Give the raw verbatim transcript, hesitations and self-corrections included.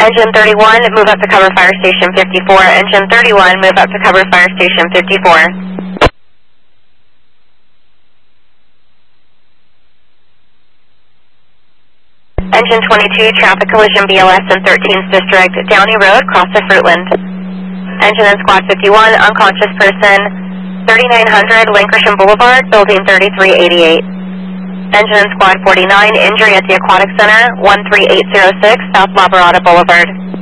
Engine thirty-one, move up to cover Fire Station fifty-four. Engine thirty-one, move up to cover Fire Station fifty-four. Engine twenty-two, traffic collision B L S in thirteenth District, Downey Road, cross to Fruitland. Engine and Squad fifty-one, unconscious person, thirty-nine hundred Lankershim Boulevard, building thirty-three eighty-eight. Engine and Squad forty-nine, injury at the Aquatic Center, one three eight zero six South Laborada Boulevard.